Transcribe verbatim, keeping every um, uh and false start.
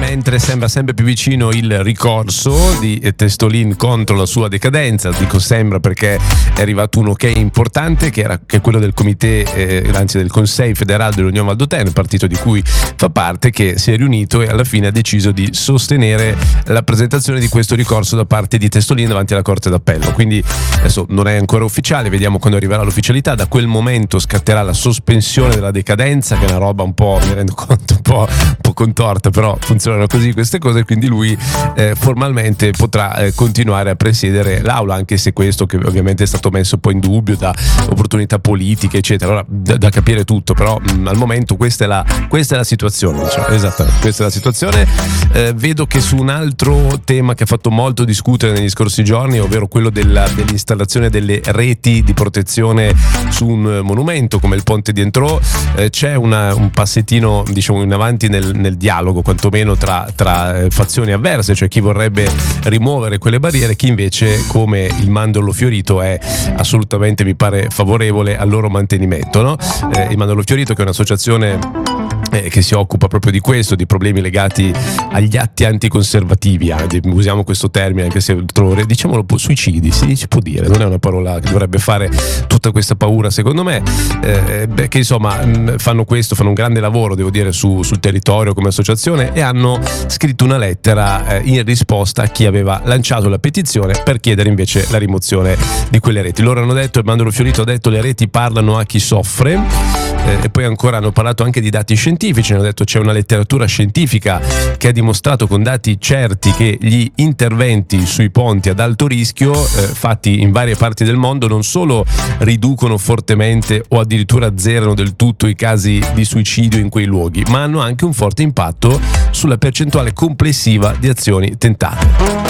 mentre sembra sempre più vicino il ricorso di Testolin contro la sua decadenza. Dico sembra perché è arrivato un ok importante che era che è quello del Comité, eh, anzi del Conseil Fédéral dell'Unione Valdôtaine, partito di cui fa parte, che si è riunito e alla fine ha deciso di sostenere la presentazione di questo ricorso da parte di Testolin davanti alla Corte d'Appello. Quindi adesso non è ancora ufficiale, vediamo quando arriverà l'ufficialità. Da quel momento scatterà la sospensione della decadenza, che è una roba un po', mi rendo conto, un po', un po' contorta, però funzionano così queste cose, quindi lui eh, formalmente potrà eh, continuare a presiedere l'Aula, anche se questo che ovviamente è stato messo poi in dubbio da opportunità politiche eccetera. Allora da, da capire tutto, però mh, al momento questa è la, questa è la situazione, diciamo. Esattamente, questa è la situazione. Eh, vedo che su un altro tema che ha fatto molto discutere negli scorsi giorni, ovvero quello della, dell'installazione delle reti di protezione su un monumento come il Ponte di Entrò, eh, c'è una, un passettino diciamo in avanti nel, nel dialogo quantomeno tra, tra eh, fazioni avverse, cioè chi vorrebbe rimuovere quelle barriere, chi invece come il Mandorlo Fiorito è assolutamente, mi pare, favorevole al loro mantenimento, no? Eh, il Mandorlo Fiorito, che è un'associazione Eh, che si occupa proprio di questo, di problemi legati agli atti anticonservativi, eh, usiamo questo termine anche se trovo, diciamolo, suicidi, sì, si può dire, non è una parola che dovrebbe fare tutta questa paura secondo me, eh, beh, che insomma mh, fanno questo, fanno un grande lavoro, devo dire, su, sul territorio come associazione, e hanno scritto una lettera eh, in risposta a chi aveva lanciato la petizione per chiedere invece la rimozione di quelle reti. Loro hanno detto, il Mandorlo Fiorito ha detto, le reti parlano a chi soffre. Eh, e poi ancora hanno parlato anche di dati scientifici, hanno detto c'è una letteratura scientifica che ha dimostrato con dati certi che gli interventi sui ponti ad alto rischio eh, fatti in varie parti del mondo non solo riducono fortemente o addirittura azzerano del tutto i casi di suicidio in quei luoghi, ma hanno anche un forte impatto sulla percentuale complessiva di azioni tentate.